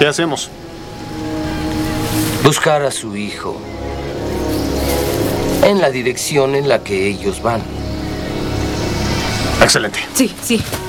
¿Qué hacemos? Buscar a su hijo en la dirección en la que ellos van. Excelente. Sí.